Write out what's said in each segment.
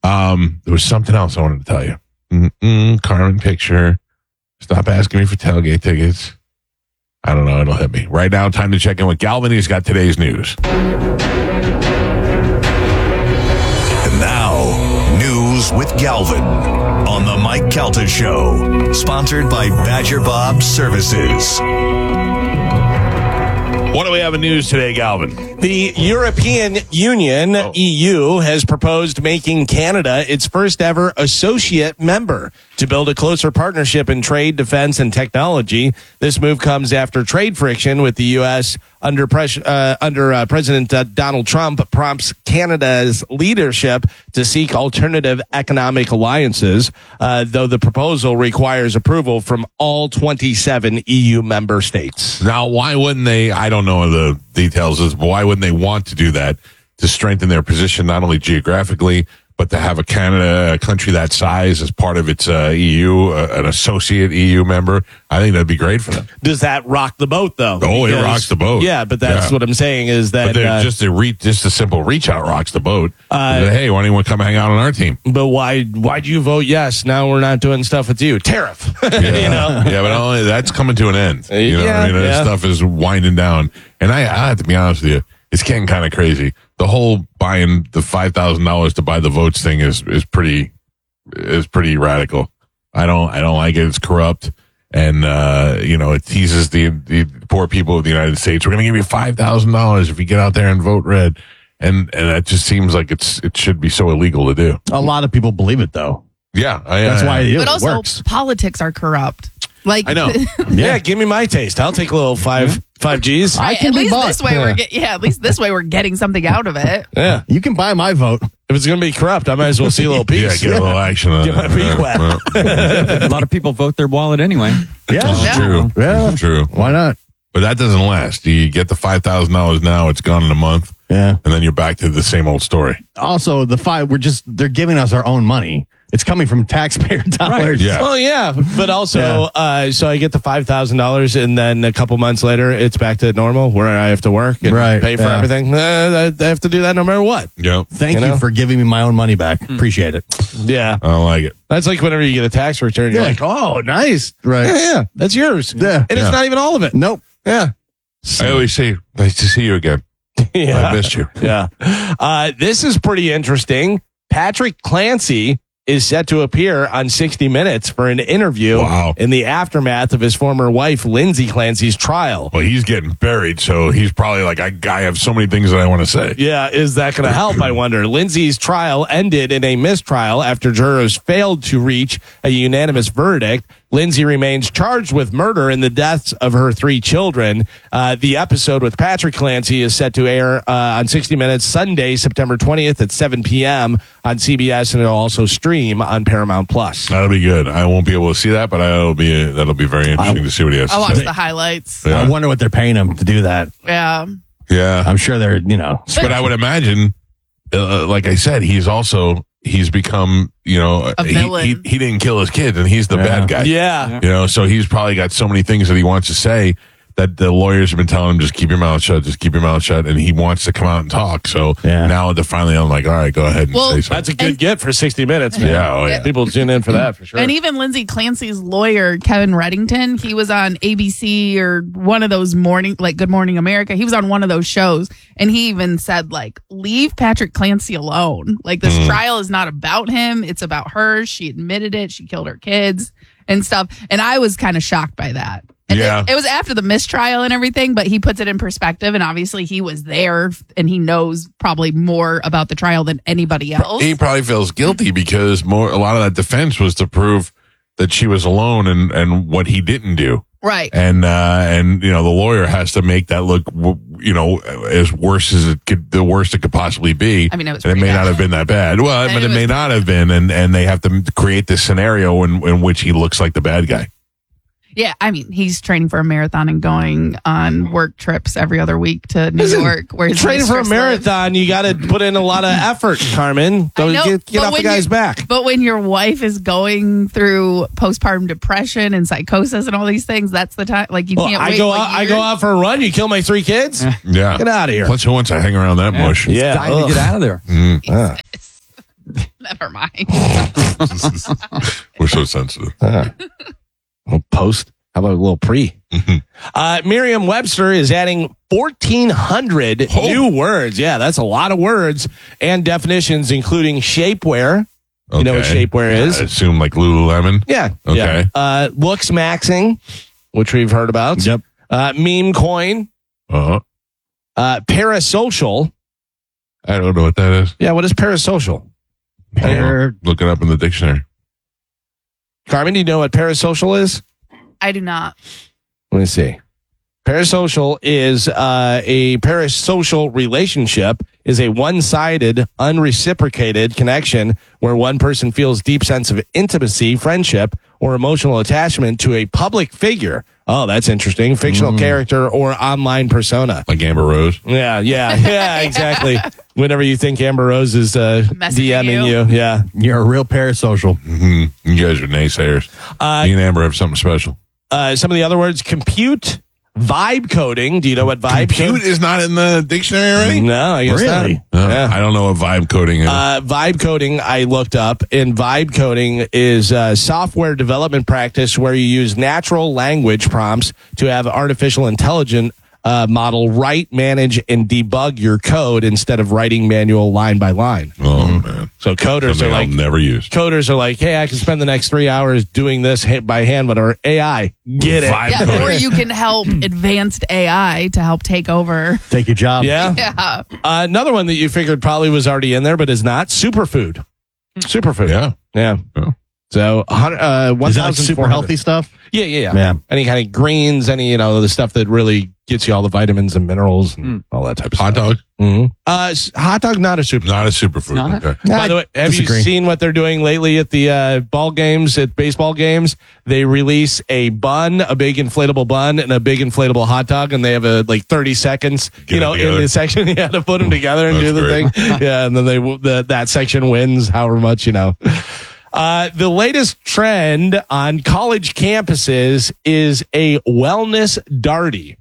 There was something else I wanted to tell you. Carmen picture. Stop asking me for tailgate tickets. I don't know. It'll hit me. Right now, time to check in with Galvin. He's got today's news. And now, news with Galvin on the Mike Calta Show. Sponsored by Badger Bob Services. What do we have in news today, Galvin? The European Union, EU, has proposed making Canada its first ever associate member to build a closer partnership in trade, defense, and technology. This move comes after trade friction with the U.S. under President Donald Trump prompts Canada's leadership to seek alternative economic alliances, though the proposal requires approval from all 27 EU member states. Now, why wouldn't they? I don't know the details, but why wouldn't they want to do that to strengthen their position, not only geographically, but to have a country that size as part of its EU, an associate EU member? I think that'd be great for them. Does that rock the boat, though? Oh, it rocks the boat. Yeah, but that's what I'm saying is that just a simple reach out rocks the boat. Hey, why don't you come hang out on our team? But why'd you vote yes? Now we're not doing stuff with you. Tariff. Yeah, but only that's coming to an end. This stuff is winding down. And I have to be honest with you, it's getting kind of crazy. The whole buying the $5,000 to buy the votes thing is pretty radical. I don't like it. It's corrupt, and it teases the poor people of the United States. We're going to give you $5,000 if you get out there and vote red, and that just seems like it should be so illegal to do. A lot of people believe it, though. Yeah, that's why it But also, works. politics are corrupt. Like I know. Yeah, give me my taste. I'll take a little five Gs. I can at be least bought. this way at least this way we're getting something out of it. Yeah, You can buy my vote. if it's going to be corrupt, I might as well see a little piece. Yeah, get a little action on Get my feet wet. A lot of people vote their wallet anyway. Yeah. Yeah. True. Yeah. True. Why not? But that doesn't last. You get the $5,000 now, it's gone in a month. Yeah. And then you're back to the same old story. Also, they're giving us our own money. It's coming from taxpayer dollars. Yeah. Well, yeah, but also, so I get the $5,000, and then a couple months later, it's back to normal where I have to work and pay for everything. I have to do that no matter what. Yep. Thank you for giving me my own money back. Appreciate it. Yeah, I don't like it. that's like whenever you get a tax return, you're like, oh, nice, Right. yeah, that's yours. Yeah. and it's not even all of it. Nope. Yeah, I always say, nice to see you again. yeah, I missed you. yeah. This is pretty interesting. Patrick Clancy is set to appear on 60 Minutes for an interview in the aftermath of his former wife, Lindsay Clancy's trial. Well, he's getting buried, so he's probably like, I have so many things that I want to say. Yeah, is that going to help, I wonder? Lindsay's trial ended in a mistrial after jurors failed to reach a unanimous verdict. Lindsay remains charged with murder in the deaths of her 3 children. The episode with Patrick Clancy is set to air on 60 Minutes Sunday, September 20th at 7 p.m. on CBS, and it'll also stream on Paramount Plus. That'll be good. I won't be able to see that, but that'll be very interesting to see what he has I to watched say. the highlights. Yeah. I wonder what they're paying him to do that. Yeah. Yeah. I'm sure they're, But I would imagine, like I said, he's become, A villain. he didn't kill his kids, and he's the bad guy. Yeah. So he's probably got so many things that he wants to say that the lawyers have been telling him, just keep your mouth shut, and he wants to come out and talk. So now finally I'm like, all right, go ahead and say something. That's a good get for 60 Minutes, man. Yeah, oh, yeah. People tune in for that, for sure. And even Lindsay Clancy's lawyer, Kevin Reddington, he was on ABC or one of those like Good Morning America. He was on one of those shows, and he even said, like, leave Patrick Clancy alone. Like, this trial is not about him. It's about her. She admitted it. She killed her kids and stuff. And I was kind of shocked by that. And it was after the mistrial and everything, but he puts it in perspective, and obviously he was there, and he knows probably more about the trial than anybody else. He probably feels guilty because a lot of that defense was to prove that she was alone and what he didn't do. Right. And the lawyer has to make that look, as worse as the worst it could possibly be. I mean, it was and it may not have been that bad. Well, but it may not have been, and they have to create this scenario in which he looks like the bad guy. Yeah, I mean, he's training for a marathon and going on work trips every other week to New York. Where his training for a mistress marathon, you got to put in a lot of effort, Carmen. I know, Get off the guy's back. But when your wife is going through postpartum depression and psychosis and all these things, that's the time. Like, you can't wait. I go out for a run. You kill my 3 kids. Yeah, get out of here. Plus, who wants to hang around that mush? It's time to get out of there. Never our mind. We're so sensitive. Post. How about a little pre? Merriam-Webster is adding 1,400 new words. Yeah, that's a lot of words and definitions, including shapewear. You know what shapewear is? I assume like Lululemon. Yeah. Okay. Yeah. Looks maxing, which we've heard about. Yep. Meme coin. Uh-huh. Parasocial. I don't know what that is. Yeah, what is parasocial? Look it up in the dictionary. Carmen, do you know what parasocial is? I do not. Let me see. Parasocial is a parasocial relationship is a one-sided, unreciprocated connection where one person feels deep sense of intimacy, friendship, or emotional attachment to a public figure. Oh, that's interesting. Fictional character or online persona. Like Amber Rose. Yeah, exactly. Whenever you think Amber Rose is DMing you. Yeah. You're a real parasocial. Mm-hmm. You guys are naysayers. Me and Amber have something special. Some of the other words, compute, vibe coding. Do you know what vibe Compute is not in the dictionary already? No, I guess Really? not. Yeah. I don't know what vibe coding is. Vibe coding, I looked up, and vibe coding is a software development practice where you use natural language prompts to have artificial intelligence model write, manage, and debug your code instead of writing manual line by line. Oh, man. So coders Something are like, I'll never use. hey, I can spend the next 3 hours doing this by hand, whatever. AI, get it. Vibe Yeah, coding. or you can help advanced AI to help take over. Take your job. Yeah. Yeah. Another one that you figured probably was already in there, but is not superfood. Superfood. Yeah. Yeah. Oh. So, Is that like super 1,400. healthy stuff? Yeah. Yeah. Any kind of greens, the stuff that really gets you all the vitamins and minerals and all that type of Hot stuff. dog? Mm-hmm. Hot dog, not a superfood. Not a superfood. Not? Okay. By the way, have disagree. you seen what they're doing lately at the baseball games? They release a bun, a big inflatable bun, and a big inflatable hot dog, and they have 30 seconds, Get it in together. the section, to put them together and That's do the great. thing. Yeah, and then that section wins however much, The latest trend on college campuses is a wellness darty.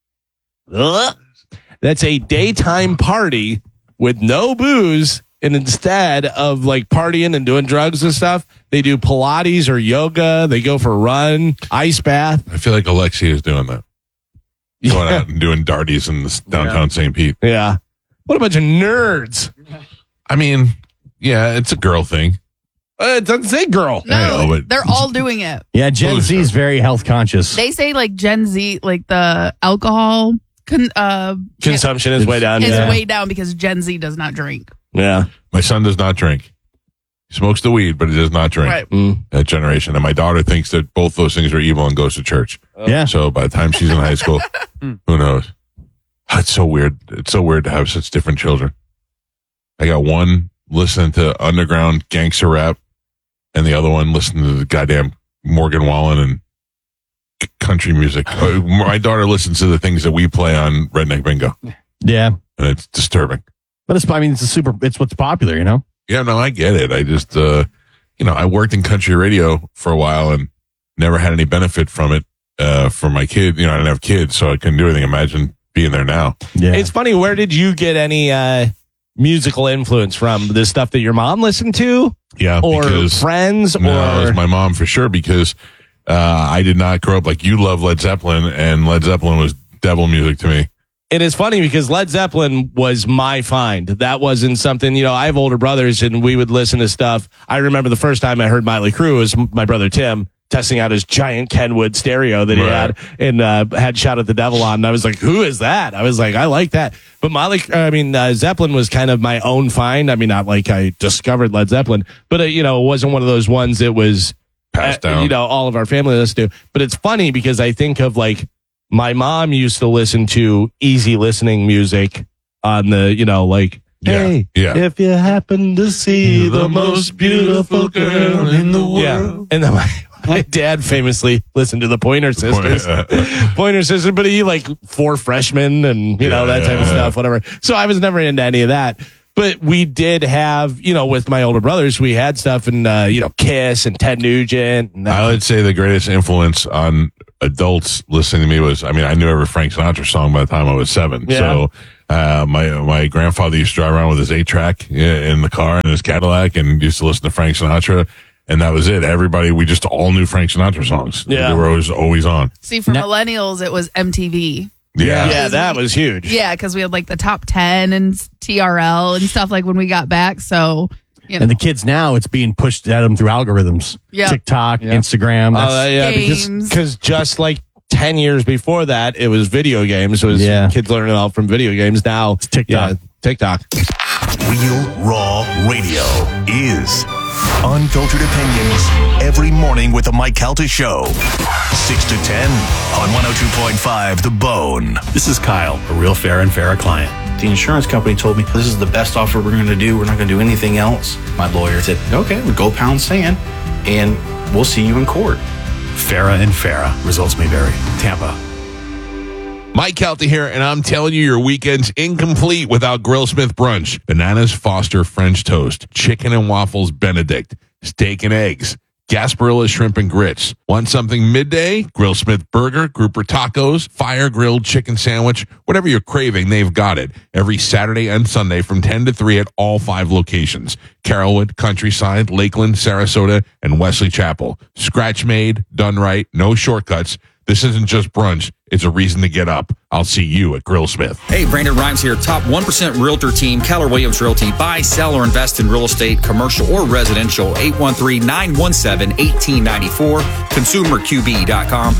Ugh. That's a daytime party with no booze, and instead of partying and doing drugs and stuff, they do Pilates or yoga. They go for a run, ice bath. I feel like Alexia is doing that. Going out and doing darties in this downtown St. Pete. Yeah. What a bunch of nerds. I mean, yeah, it's a girl thing. It doesn't say girl. No, I know, but- they're all doing it. Yeah, Gen Z is very health conscious. They say Gen Z, the alcohol Consumption is way down. is Yeah. way down because Gen Z does not drink. Yeah. My son does not drink. He smokes the weed, but he does not drink. Right. That generation. And my daughter thinks that both those things are evil and goes to church. Yeah. So by the time she's in high school, who knows? It's so weird. It's so weird to have such different children. I got one listening to underground gangster rap, and the other one listening to the goddamn Morgan Wallen and country music. My daughter listens to the things that we play on Redneck Bingo, Yeah. and it's disturbing. But it's what's popular, Yeah, no, I get it. I just, I worked in country radio for a while and never had any benefit from it for my kid. I didn't have kids, so I couldn't do anything. Imagine being there now. Yeah. It's funny. Where did you get any musical influence from? The stuff that your mom listened to? Yeah, Or because friends? no, it or was my mom for sure, because I did not grow up like you love Led Zeppelin, and Led Zeppelin was devil music to me. It is funny because Led Zeppelin was my find. That wasn't something, I have older brothers and we would listen to stuff. I remember the first time I heard Motley Crue was my brother Tim testing out his giant Kenwood stereo that he Right. had and had Shout at the Devil on. And I was like, who is that? I was like, I like that. But Zeppelin was kind of my own find. I mean, not like I discovered Led Zeppelin, but it wasn't one of those ones that was Passed down. all of our family listened to. But it's funny because I think of my mom used to listen to easy listening music on the, hey, Yeah. if you happen to see the most beautiful girl in the world. Yeah. And then my dad famously listened to the Pointer Sisters. Pointer Sisters, but he Four Freshmen and, that type of stuff, whatever. So I was never into any of that. But we did have, with my older brothers, we had stuff and, Kiss and Ted Nugent. And, I would say the greatest influence on adults listening to me was, I knew every Frank Sinatra song by the time I was 7. Yeah. So, My grandfather used to drive around with his 8-track in the car in his Cadillac and used to listen to Frank Sinatra. And that was it. We just all knew Frank Sinatra songs. Yeah. They were always on. See, for millennials, it was MTV. Yeah. That was huge. Yeah, because we had like the top 10 and TRL and stuff like when we got back. So, you know. And the kids now, it's being pushed at them through algorithms. Yeah. TikTok, Instagram. Games. Because just like 10 years before that, it was video games. It was kids learning all from video games. Now it's TikTok. TikTok. Real Raw Radio is unfiltered opinions every morning with the Mike Calta Show. 6 to 10 on 102.5 The Bone. This is Kyle, a real fair and fairer client. The insurance company told me this is the best offer we're going to do. We're not going to do anything else. My lawyer said, okay, we'll go pound sand and we'll see you in court. Farah and Farah. Results may vary. Tampa. Mike Calta here, and I'm telling you, your weekend's incomplete without Grillsmith brunch. Bananas Foster French toast, chicken and waffles Benedict, steak and eggs, Gasparilla shrimp and grits. Want something midday? Grillsmith burger, grouper tacos, fire grilled chicken sandwich, whatever you're craving, they've got it. Every Saturday and Sunday from 10 to 3 at all 5 locations. Carrollwood, Countryside, Lakeland, Sarasota, and Wesley Chapel. Scratch made, done right, no shortcuts. This isn't just brunch. It's a reason to get up. I'll see you at Grillsmith. Hey, Brandon Rhymes here. Top 1% realtor team, Keller Williams Realty. Buy, sell, or invest in real estate, commercial or residential. 813-917-1894. ConsumerQB.com.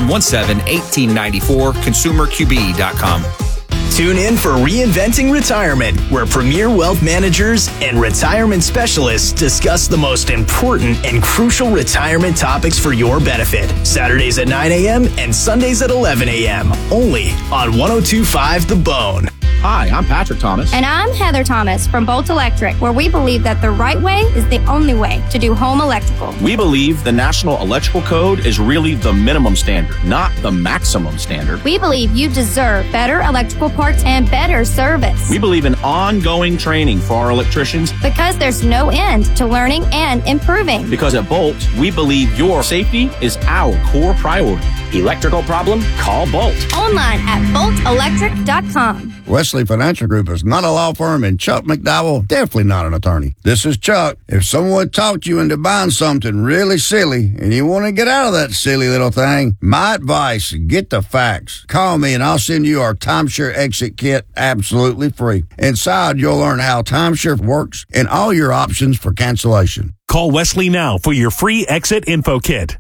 917-1894. ConsumerQB.com. Tune in for Reinventing Retirement, where premier wealth managers and retirement specialists discuss the most important and crucial retirement topics for your benefit. Saturdays at 9 a.m. and Sundays at 11 a.m. Only on 102.5 The Bone. Hi, I'm Patrick Thomas. And I'm Heather Thomas from Bolt Electric, where we believe that the right way is the only way to do home electrical. We believe the National Electrical Code is really the minimum standard, not the maximum standard. We believe you deserve better electrical parts and better service. We believe in ongoing training for our electricians. Because there's no end to learning and improving. Because at Bolt, we believe your safety is our core priority. Electrical problem? Call Bolt. Online at boltelectric.com. Wesley Financial Group is not a law firm, and Chuck McDowell, definitely not an attorney. This is Chuck. If someone talked you into buying something really silly and you want to get out of that silly little thing, my advice, get the facts. Call me and I'll send you our timeshare exit kit absolutely free. Inside, you'll learn how timeshare works and all your options for cancellation. Call Wesley now for your free exit info kit.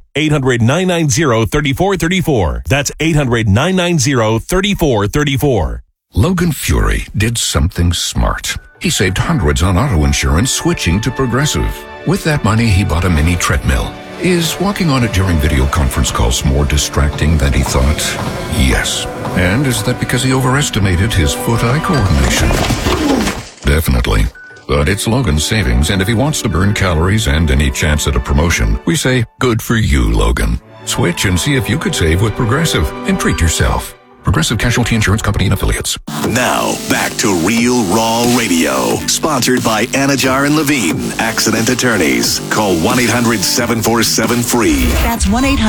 800-990-3434. That's 800-990-3434. Logan Fury did something smart. He saved hundreds on auto insurance switching to Progressive. With that money, he bought a mini treadmill. Is walking on it during video conference calls more distracting than he thought? Yes. And is that because he overestimated his foot-eye coordination? Definitely. But it's Logan's savings, and if he wants to burn calories and any chance at a promotion, we say, good for you, Logan. Switch and see if you could save with Progressive and treat yourself. Progressive Casualty Insurance Company and Affiliates. Now, back to Real Raw Radio. Sponsored by Anajar and Levine, Accident Attorneys. Call 1-800-747-FREE. That's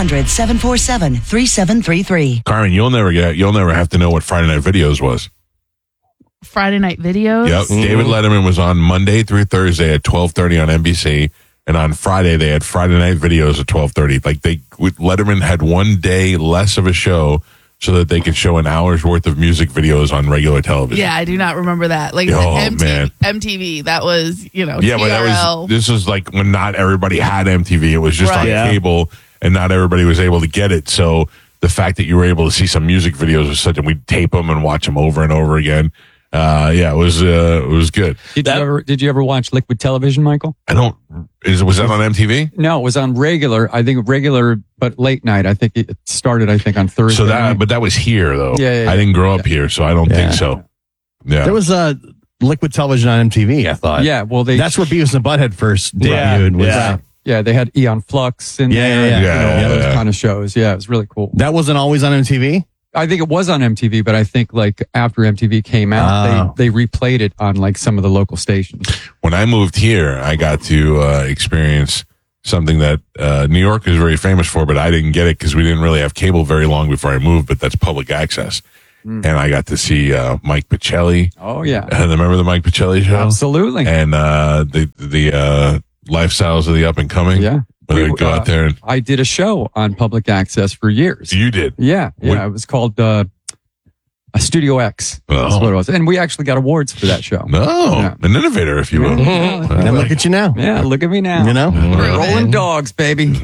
1-800-747-3733. Carmen, you'll never have to know what Friday Night Videos was. Friday Night Videos? Yep. Mm-hmm. David Letterman was on Monday through Thursday at 12:30 on NBC. And on Friday, they had Friday Night Videos at 12:30. Like Letterman had one day less of a show so that they could show an hour's worth of music videos on regular television. Yeah, I do not remember that. Like MTV, that was, Yeah, TRL. but this was like when not everybody had MTV. It was just on cable and not everybody was able to get it. So the fact that you were able to see some music videos was such, and we'd tape them and watch them over and over again. It was good. Did you ever watch Liquid Television, Michael? Was that on MTV? No, it was on regular. I think regular, but late night. I think it started, on Thursday. So that was here though. Yeah. I didn't grow up here, so I don't think so. Yeah. There was Liquid Television on MTV, I thought. Yeah, well, that's where Beavis and Butthead first debuted. Yeah, they had Eon Flux and those kind of shows. Yeah, it was really cool. That wasn't always on MTV? I think it was on MTV, but I think after MTV came out, they replayed it on some of the local stations. When I moved here, I got to experience something that New York is very famous for, but I didn't get it because we didn't really have cable very long before I moved, but that's public access. and I got to see Mike Pacelli. Oh yeah, remember the Mike Pacelli show? Absolutely. And the lifestyles of the up and coming. Yeah. Where they would go out there. And, I did a show on public access for years. You did? Yeah. It was called Studio X. That's what it was. And we actually got awards for that show. An innovator, if you will. And look at you now. Yeah, look at me now. You know? Rolling dogs, baby.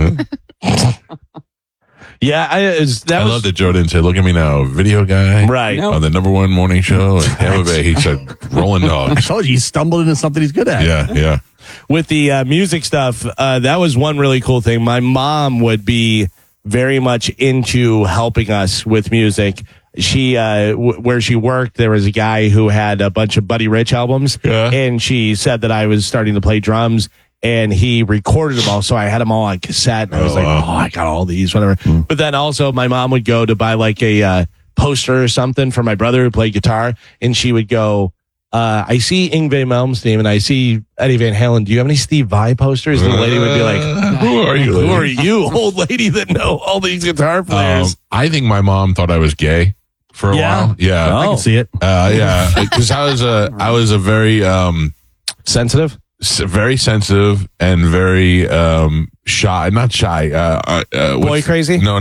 Yeah, I love that Joe didn't say, "Look at me now, video guy." Right. On the number one morning show in Tampa Bay, he said, "Rolling dogs." I told you, he stumbled into something he's good at. Yeah. With the music stuff, that was one really cool thing. My mom would be very much into helping us with music. She, where she worked, there was a guy who had a bunch of Buddy Rich albums, and she said that I was starting to play drums. And he recorded them all, so I had them all on cassette. And I was I got all these, whatever. But then also, my mom would go to buy like a poster or something for my brother who played guitar, and she would go, I see Yngwie Malmsteen and I see Eddie Van Halen. Do you have any Steve Vai posters? And the lady would be like, "Who are you? Who are you, old lady that know all these guitar players?" I think my mom thought I was gay for a while. Yeah, I can see it. Yeah, because I was a very sensitive. Very sensitive and very shy. Not shy. Boy crazy? No.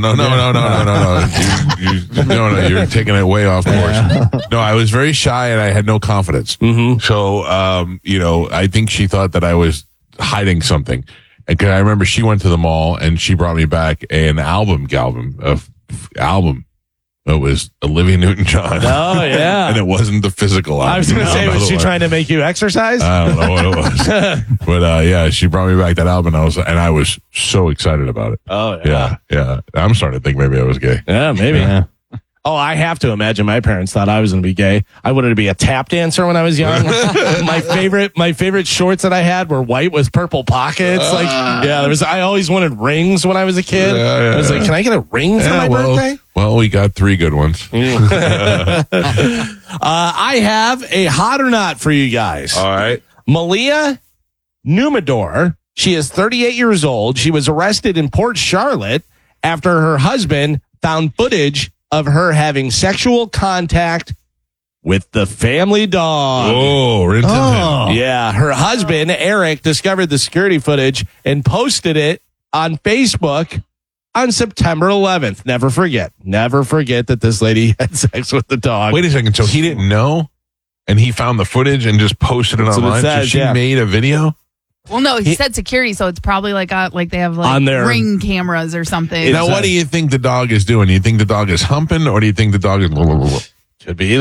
You're taking it way off course. No, I was very shy and I had no confidence. Mm-hmm. So, I think she thought that I was hiding something. And I remember she went to the mall and she brought me back an album. It was Olivia Newton-John. Oh, yeah. And it wasn't the physical album. I was going to say, was she trying to make you exercise? I don't know what it was. But she brought me back that album and I was so excited about it. Oh, yeah. I'm starting to think maybe I was gay. Yeah, maybe. Yeah. Oh, I have to imagine my parents thought I was going to be gay. I wanted to be a tap dancer when I was young. my favorite shorts that I had were white with purple pockets. I always wanted rings when I was a kid. I was like, can I get a ring for my birthday? Well, we got 3 good ones. I have a hot or not for you guys. All right. Malia Numador. She is 38 years old. She was arrested in Port Charlotte after her husband found footage of her having sexual contact with the family dog. Oh. Yeah. Her husband, Eric, discovered the security footage and posted it on Facebook on September 11th. Never forget that this lady had sex with the dog. Wait a second. So he didn't know and he found the footage and just posted it online? So she made a video? Well, no, he said security, so it's probably like they have on their ring cameras or something. Now, what do you think the dog is doing? Do you think the dog is humping, or do you think the dog is? Could be either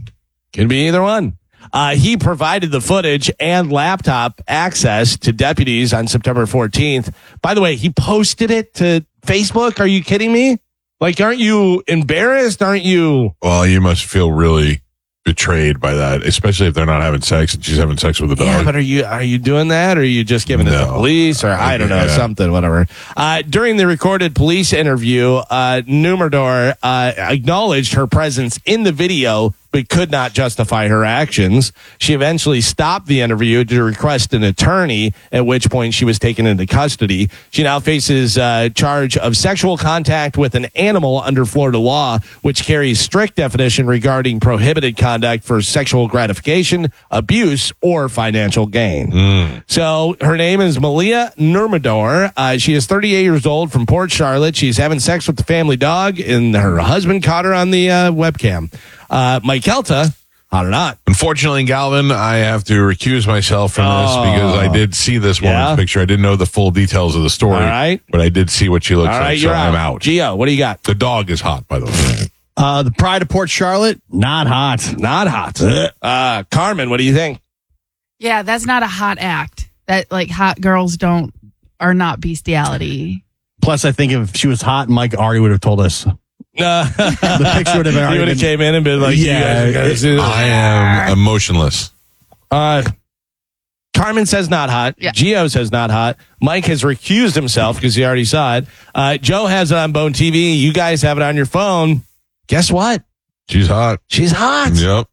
one. He provided the footage and laptop access to deputies on September 14th. By the way, he posted it to Facebook. Are you kidding me? Like, aren't you embarrassed? Aren't you? Well, you must feel really betrayed by that, especially if they're not having sex and she's having sex with the dog. Yeah, but are you doing that, or are you just giving it to the police, or I don't know, something, whatever? During the recorded police interview, Numador acknowledged her presence in the video, but could not justify her actions. She eventually stopped the interview to request an attorney, at which point she was taken into custody. She now faces charge of sexual contact with an animal under Florida law, which carries strict definition regarding prohibited conduct for sexual gratification, abuse, or financial gain. So her name is Malia Numador. She is 38 years old from Port Charlotte. She's having sex with the family dog, and her husband caught her on the webcam. Mike Kelta, hot or not? Unfortunately, Galvin, I have to recuse myself from this because I did see this woman's picture. I didn't know the full details of the story, all right, but I did see what she looks like, so I'm out. Gio, what do you got? The dog is hot, by the way. The Pride of Port Charlotte, not hot. Not hot. Carmen, what do you think? Yeah, that's not a hot act. That, like, hot girls are not bestiality. Plus, I think if she was hot, Mike already would have told us. The picture would have been. He would have came in and been like, "Yeah, I am emotionless." Carmen says not hot. Yeah. Gio says not hot. Mike has recused himself because he already saw it. Joe has it on Bone TV. You guys have it on your phone. Guess what? She's hot. She's hot. Yep.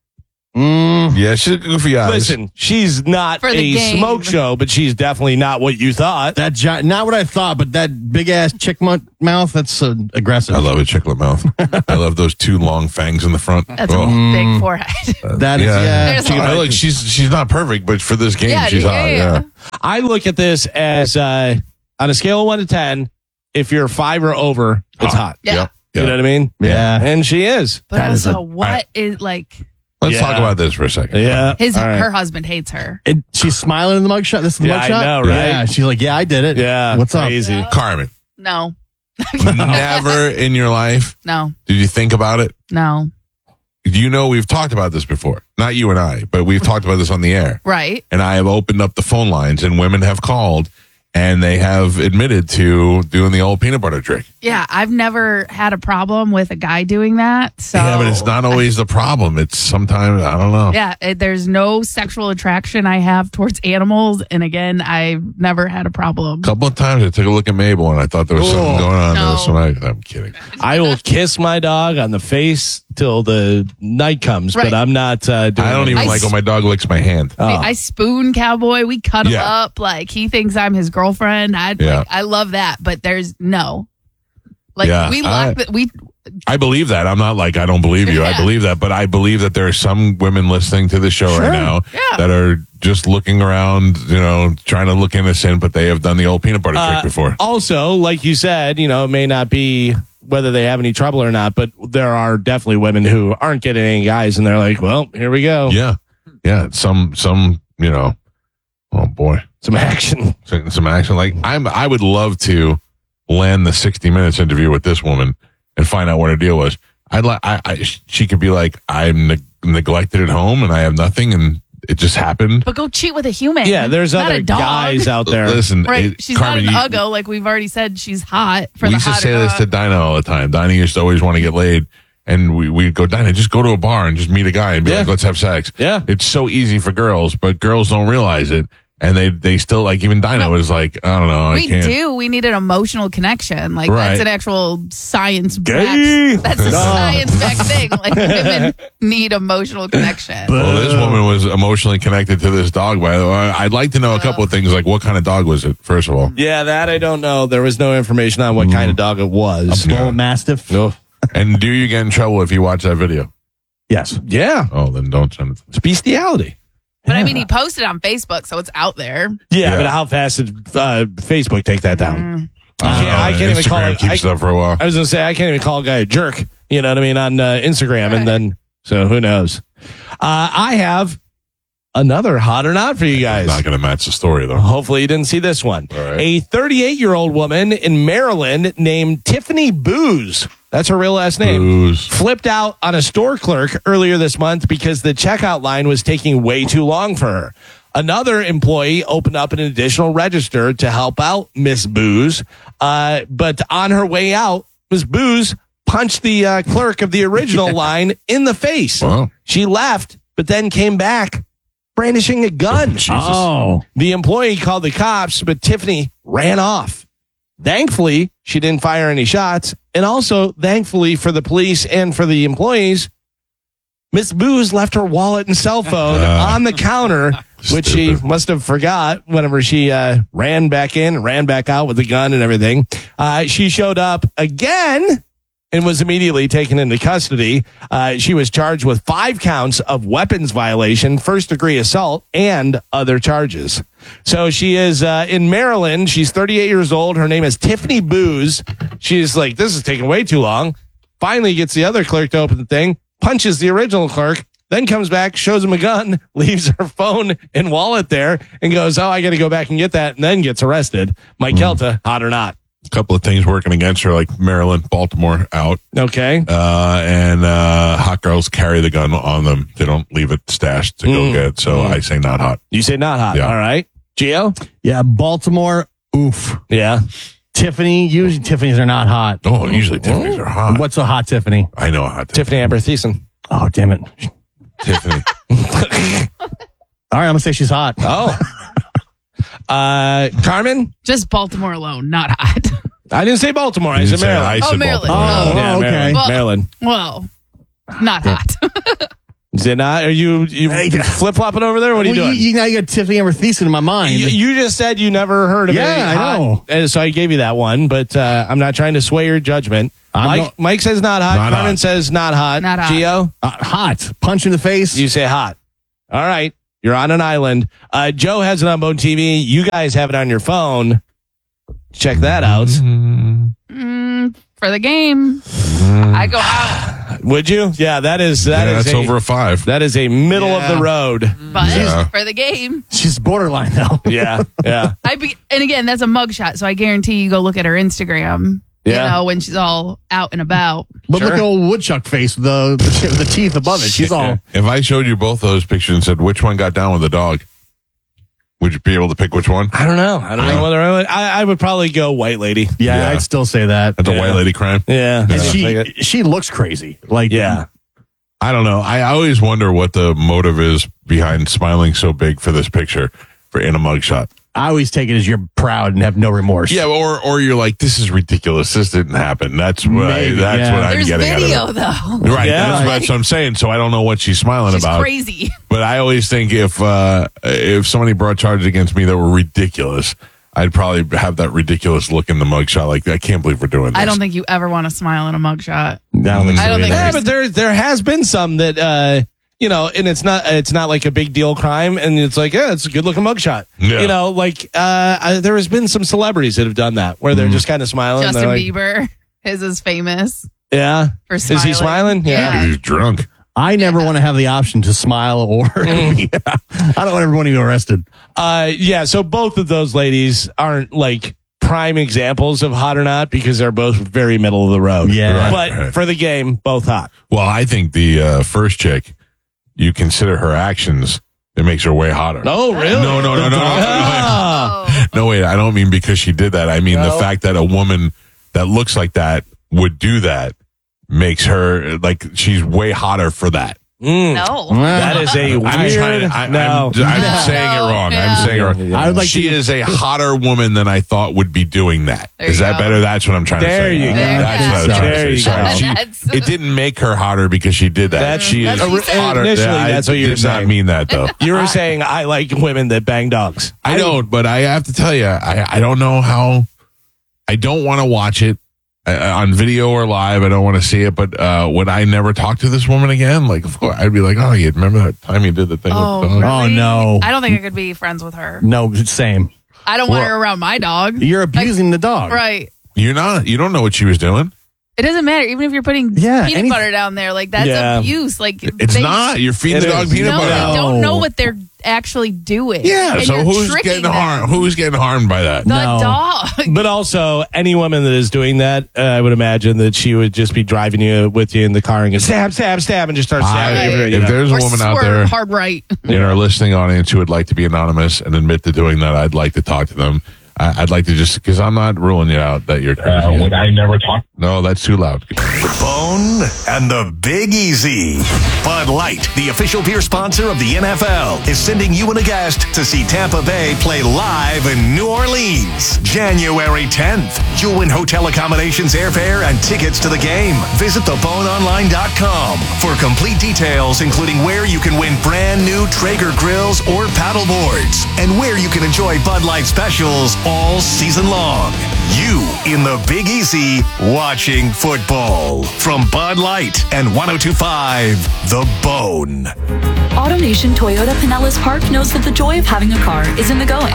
Yeah, she's goofy eyes. Listen, she's not For the a game. smoke show, but she's definitely not what you thought. That not what I thought, but that big ass chick mouth, that's aggressive. I love a chiclet mouth. I love those two long fangs in the front. That's a big forehead. That is, There's a lot. Look, she's not perfect, but for this game, Yeah, she's hot. Yeah. I look at this as on a scale of 1 to 10, if you're 5 or over, it's hot. Yeah. Yep. You know what I mean? Yeah. And she is. But also, what is like Let's Yeah. talk about this for a second. Yeah. her husband hates her. And she's smiling in the mugshot. This is the Yeah, I mugshot? know, right? Yeah. She's like, yeah, I did it. Yeah. What's crazy. up? Carmen, No, never in your life no, did you think about it? no. You know, we've talked about this before. Not you and I, but we've talked about this on the air. Right. And I have opened up the phone lines, and women have called, and they have admitted to doing the old peanut butter trick. Yeah, I've never had a problem with a guy doing that. So Yeah, but it's not always the problem. It's sometimes, I don't know. Yeah, there's no sexual attraction I have towards animals, and again, I've never had a problem. A couple of times I took a look at Mabel, and I thought there was something going on. No. There was somebody, I'm kidding. I will kiss my dog on the face till the night comes, Right. but I'm not doing I don't even like when my dog licks my hand. I spoon Cowboy. We cut him Yeah. up like he thinks I'm his girlfriend. I love that, but there's no. Like Yeah, we lock I believe that. I'm not like, I don't believe you. I Yeah. believe that. But I believe that there are some women listening to the show right now that are just looking around, trying to look innocent, but they have done the old peanut butter trick before. Also, like you said, it may not be whether they have any trouble or not, but there are definitely women who aren't getting any guys, and they're like, well, here we go. Yeah. Yeah. Some, oh boy. Some action. Some action. Like I would love to land the 60 Minutes interview with this woman and find out what her deal was. She could be like, I'm neglected at home and I have nothing and it just happened. But go cheat with a human. Yeah, there's not other a dog. guys out there. Listen, Right. She's Carmen, not an uggo. Like we've already said, she's hot for we the used to hotter say this to dog. Dinah all the time. Dinah used to always want to get laid. And we'd go, Dinah, just go to a bar and just meet a guy and be like, let's have sex. Yeah. It's so easy for girls, but girls don't realize it. And they still, like, even Dinah was like, I don't know, I can't. We need an emotional connection. Like Right. that's an actual science Gay. backed. That's a science backed thing. Like women need emotional connection. Well, this woman was emotionally connected to this dog, by the way. I'd like to know a couple of things, like what kind of dog was it, first of all? Yeah, that I don't know. There was no information on what kind of dog it was. A bull mastiff? No. And do you get in trouble if you watch that video? Yes. Yeah. Oh, then don't send it to me. It's bestiality. But I mean, he posted on Facebook, so it's out there. Yeah, but how fast did Facebook take that down? Mm. I can't even call Instagram it. keeps it up for a while. I was going to say, I can't even call a guy a jerk. You know what I mean? On Instagram. And then, so who knows? I have another hot or not for you guys. Not going to match the story, though. Hopefully you didn't see this one. All right. A 38-year-old woman in Maryland named Tiffany Booz, that's her real last name, Booze. flipped out on a store clerk earlier this month because the checkout line was taking way too long for her. Another employee opened up an additional register to help out Miss Booz, but on her way out, Miss Booz punched the clerk of the original line in the face. Wow. She left, but then came back brandishing a gun. Oh. The employee called the cops, but Tiffany ran off. Thankfully, she didn't fire any shots. And also, thankfully for the police and for the employees, Miss Booz left her wallet and cell phone on the counter, which she must have forgot whenever she ran back in, ran back out with the gun and everything. She showed up again and was immediately taken into custody. She was charged with 5 counts of weapons violation, first-degree assault, and other charges. So she is in Maryland. She's 38 years old. Her name is Tiffany Booz. She's like, this is taking way too long. Finally gets the other clerk to open the thing, punches the original clerk, then comes back, shows him a gun, leaves her phone and wallet there, and goes, oh, I got to go back and get that, and then gets arrested. Mike Kelta, hot or not? A couple of things working against her, like Maryland, Baltimore out. Okay. And hot girls carry the gun on them. They don't leave it stashed to go get it. So I say not hot. You say not hot. Yeah. All right. Gio? Yeah, Baltimore, oof. Yeah. Tiffany, usually Tiffany's are not hot. Oh, usually Tiffany's are hot. What's a hot Tiffany? I know a hot Tiffany Amber Thiessen. Oh, damn it. Tiffany. All right, I'm going to say she's hot. Oh. Carmen? Just Baltimore alone, not hot. I didn't say Baltimore. I You said didn't say Maryland. I said Maryland. Baltimore. Yeah, okay. Maryland. Well- Maryland. Well, not hot. Is it not? Are you flip flopping over there? What are you doing? Now you got Tiffany Amber Thiessen in my mind. You just said you never heard of it. Yeah, I know. And so I gave you that one, but I'm not trying to sway your judgment. Mike says not hot. Not Carmen hot. says not hot. Not hot. Gio? Hot. Punch in the face. You say hot. All right. You're on an island. Joe has it on Bone TV. You guys have it on your phone. Check that out. For the game, I go hot. Would you? Yeah, that's over a 5. That is a middle of the road. But for the game, she's borderline though. Yeah. And again, that's a mugshot, so I guarantee you go look at her Instagram. Yeah. You know, when she's all out and about. But look at old woodchuck face with the teeth above it. She's all. If I showed you both those pictures and said which one got down with the dog, would you be able to pick which one? I don't know. I don't know whether I would probably go white lady. Yeah, I'd still say that. That's a white lady crime. Yeah. And she looks crazy. Like, yeah. I don't know. I always wonder what the motive is behind smiling so big for this picture in a mugshot. I always take it as you're proud and have no remorse. Yeah, or you're like, this is ridiculous. This didn't happen. That's what what I'm There's getting video, out of it. though. Right. Yeah. That's what I'm saying. So I don't know what she's smiling She's about. crazy. But I always think if somebody brought charges against me that were ridiculous, I'd probably have that ridiculous look in the mugshot. Like, I can't believe we're doing this. I don't think you ever want to smile in a mugshot. I don't think so. I don't think Yeah, but there has been some that and it's not like a big deal crime, and it's like, yeah, it's a good looking mugshot. Yeah. There has been some celebrities that have done that where they're just kind of smiling. Justin They're like, Bieber, his is famous. Yeah. For Is he smiling. smiling? Yeah. He's drunk. I never want to have the option to smile or I don't want everyone to be arrested. So both of those ladies aren't like prime examples of hot or not because they're both very middle of the road. Yeah. But for the game, both hot. Well, I think the first chick, you consider her actions, it makes her way hotter. Oh, really? No. Oh. No, wait. I don't mean because she did that. I mean the fact that a woman that looks like that would do that makes her like she's way hotter for that. No. That is a weird. I'm saying it wrong. I'm saying it wrong. I would like she is a hotter woman than I thought would be doing that. There Is you that go. better? That's what I'm trying to say. There you go. That's what I was trying There to you say. go. Sorry. It didn't make her hotter because she did that. She is That's what she said. hotter. Initially, that's what you were did not saying. mean that though. You were saying I like women that bang dogs. I don't, but I have to tell you, I don't know how. I don't want to watch it on video or live. I don't want to see it. But would I never talk to this woman again? Like, of course, I'd be like, oh, you remember that time you did the thing Oh, with the dog? really? Oh, no. I don't think I could be friends with her. No, same. I don't want her around my dog. You're abusing the dog. Right. You're not. You don't know what she was doing. It doesn't matter. Even if you're putting peanut butter down there, like that's abuse. Like It's not. You're feeding the dog peanut butter. They don't know what they're actually doing. Yeah. And So you're who's tricking getting them. harmed? Who's getting harmed by that? The dog. But also, any woman that is doing that, I would imagine that she would just be driving you with you in the car and go stab, stab, stab, and just start stabbing you. If there's a Or woman out swerve there hard right. in our listening audience who would like to be anonymous and admit to doing that, I'd like to talk to them. I'd like to just, because I'm not ruling you out that you're crazy. Would I never talk? No, that's too loud. The Bone and the Big Easy. Bud Light, the official beer sponsor of the NFL, is sending you and a guest to see Tampa Bay play live in New Orleans, January 10th. You'll win hotel accommodations, airfare, and tickets to the game. Visit theboneonline.com for complete details, including where you can win brand new Traeger grills or paddle boards, and where you can enjoy Bud Light specials all season long. You in the Big Easy watching football from Bud Light and 102.5 The Bone. AutoNation Toyota Pinellas Park knows that the joy of having a car is in the going.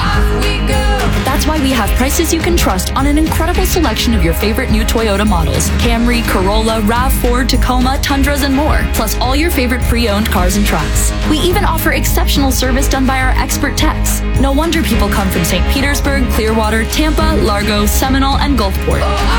That's why we have prices you can trust on an incredible selection of your favorite new Toyota models. Camry, Corolla, RAV4, Tacoma, Tundras, and more. Plus all your favorite pre-owned cars and trucks. We even offer exceptional service done by our expert techs. No wonder people come from St. Petersburg, Clearwater, Tampa, Largo, Seminole, and Gulfport.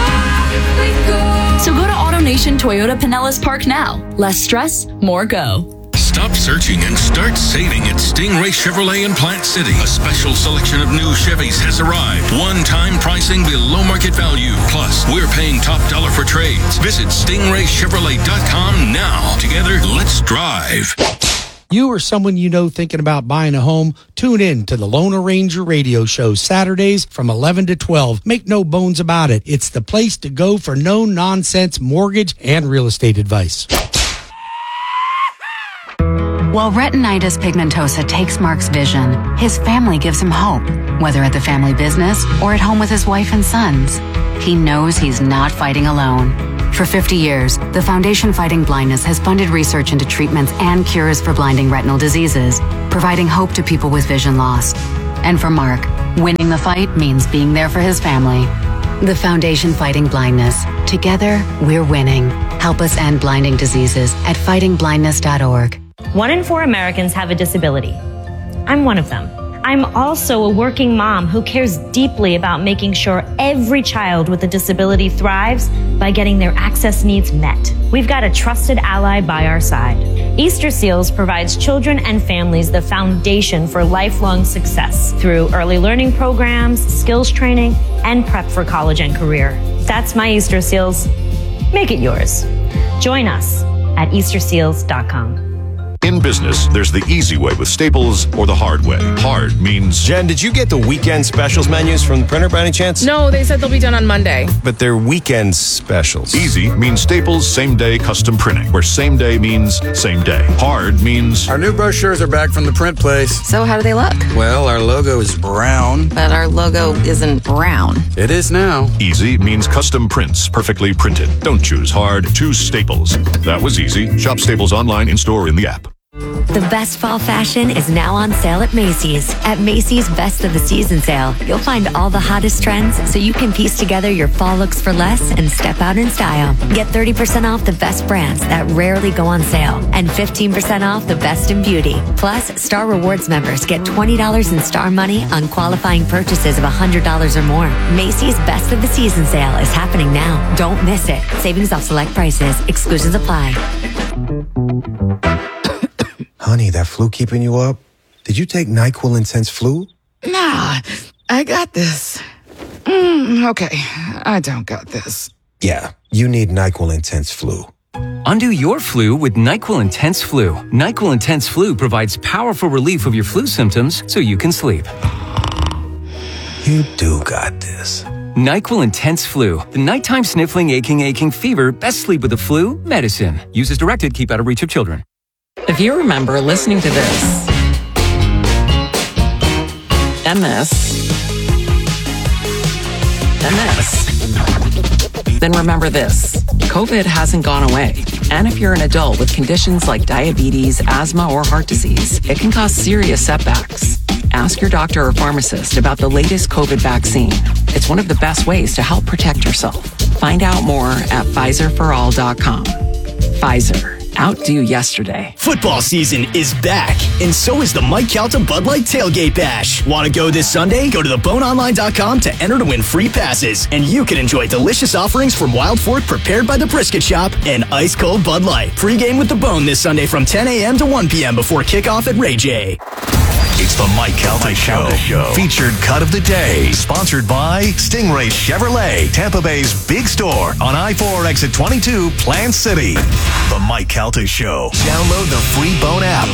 So go to AutoNation Toyota Pinellas Park now. Less stress, more go. Stop searching and start saving at Stingray Chevrolet in Plant City. A special selection of new Chevys has arrived. One-time pricing below market value. Plus, we're paying top dollar for trades. Visit StingrayChevrolet.com now. Together, let's drive. You or someone you know thinking about buying a home, tune in to the Loner Ranger radio show Saturdays from 11 to 12. Make no bones about it. It's the place to go for no-nonsense mortgage and real estate advice. While retinitis pigmentosa takes Mark's vision, his family gives him hope, whether at the family business or at home with his wife and sons. He knows he's not fighting alone. For 50 years, the Foundation Fighting Blindness has funded research into treatments and cures for blinding retinal diseases, providing hope to people with vision loss. And for Mark, winning the fight means being there for his family. The Foundation Fighting Blindness. Together, we're winning. Help us end blinding diseases at fightingblindness.org. 1 in 4 Americans have a disability. I'm one of them. I'm also a working mom who cares deeply about making sure every child with a disability thrives by getting their access needs met. We've got a trusted ally by our side. Easter Seals provides children and families the foundation for lifelong success through early learning programs, skills training, and prep for college and career. That's my Easter Seals. Make it yours. Join us at easterseals.com. In business, there's the easy way with Staples or the hard way. Hard means... Jen, did you get the weekend specials menus from the printer by any chance? No, they said they'll be done on Monday. But they're weekend specials. Easy means Staples same-day custom printing, where same day means same day. Hard means... Our new brochures are back from the print place. So how do they look? Well, our logo is brown. But our logo isn't brown. It is now. Easy means custom prints, perfectly printed. Don't choose hard, choose Staples. That was easy. Shop Staples online, in-store, in the app. The best fall fashion is now on sale at Macy's. At Macy's Best of the Season sale, you'll find all the hottest trends so you can piece together your fall looks for less and step out in style. Get 30% off the best brands that rarely go on sale and 15% off the best in beauty. Plus, Star Rewards members get $20 in Star Money on qualifying purchases of $100 or more. Macy's Best of the Season sale is happening now. Don't miss it. Savings off select prices. Exclusions apply. Honey, that flu keeping you up? Did you take NyQuil Intense Flu? Nah, I got this. Okay, I don't got this. Yeah, you need NyQuil Intense Flu. Undo your flu with NyQuil Intense Flu. NyQuil Intense Flu provides powerful relief of your flu symptoms so you can sleep. You do got this. NyQuil Intense Flu. The nighttime sniffling, aching fever. Best sleep with the flu. Medicine. Use as directed. Keep out of reach of children. If you remember listening to this, and this, then remember this. COVID hasn't gone away. And if you're an adult with conditions like diabetes, asthma, or heart disease, it can cause serious setbacks. Ask your doctor or pharmacist about the latest COVID vaccine. It's one of the best ways to help protect yourself. Find out more at PfizerForAll.com. Pfizer. Outdo yesterday. Football season is back, and so is the Mike Calta Bud Light Tailgate Bash. Want to go this Sunday? Go to theboneonline.com to enter to win free passes, and you can enjoy delicious offerings from Wild Fork prepared by the Brisket Shop and ice-cold Bud Light. Pre-game with the Bone this Sunday from 10 a.m. to 1 p.m. before kickoff at Ray J. It's the Mike Calta Show. Featured cut of the day. Sponsored by Stingray Chevrolet, Tampa Bay's big store on I-4 exit 22, Plant City. The Mike Calta Show. Download the free Bone app.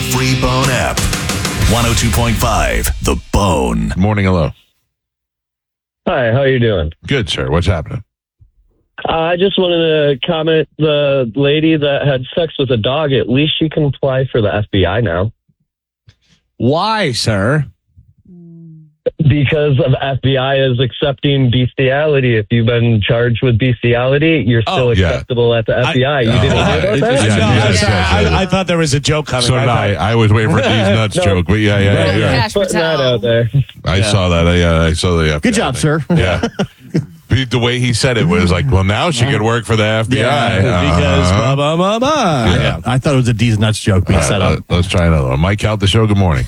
102.5, The Bone. Morning, hello. Hi, how you doing? Good, sir. What's happening? I just wanted to comment, the lady that had sex with a dog, at least she can apply for the FBI now. Why, sir? Because of FBI is accepting bestiality. If you've been charged with bestiality, you're still acceptable at the FBI. You didn't hear about that? I thought there was a joke coming. So did I was waiting for these nuts joke, but yeah. Putting that out there. I saw that. I saw the FBI. Good job, sir. Yeah. The way he said it was like, well, now she could work for the FBI. Because blah, blah, blah, blah. Yeah. I thought it was a D's Nuts joke being set up. Let's try another one. Mike Calta Show, good morning.